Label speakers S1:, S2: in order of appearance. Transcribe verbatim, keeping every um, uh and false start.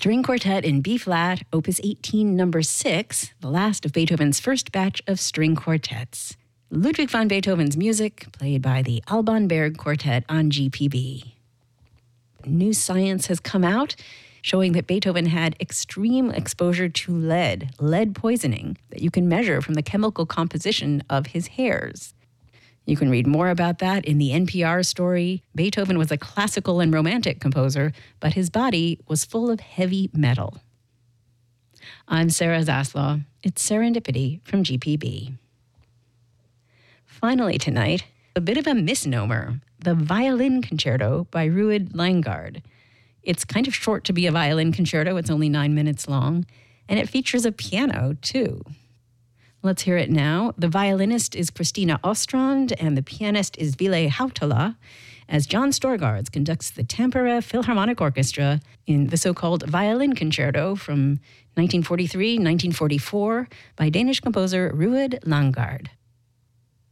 S1: String Quartet in B-flat, Opus eighteen, number six, the last of Beethoven's first batch of string quartets. Ludwig van Beethoven's music, played by the Alban Berg Quartet on G P B. New science has come out showing that Beethoven had extreme exposure to lead, lead poisoning, that you can measure from the chemical composition of his hairs. You can read more about that in the N P R story. Beethoven was a classical and romantic composer, but his body was full of heavy metal. I'm Sarah Zaslaw. It's Serendipity from G P B. Finally tonight, a bit of a misnomer, the Violin Concerto by Ruud Langgaard. It's kind of short to be a violin concerto. It's only nine minutes long, and it features a piano, too. Let's hear it now. The violinist is Christina Ostrand, and the pianist is Ville Hautala, as John Storgårds conducts the Tampere Philharmonic Orchestra in the so-called Violin Concerto from nineteen forty-three nineteen forty-four by Danish composer Ruud Langgaard.